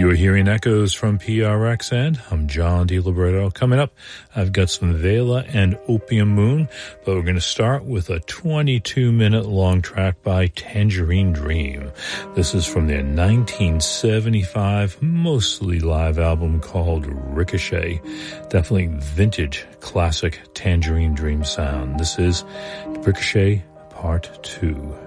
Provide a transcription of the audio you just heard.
You're hearing echoes from PRX, and I'm John DiLibretto. Coming up, I've got some Vela and Opium Moon, but we're going to start with a 22-minute long track by Tangerine Dream. This is from their 1975 mostly live album called Ricochet. Definitely vintage classic Tangerine Dream sound. This is Ricochet Part 2.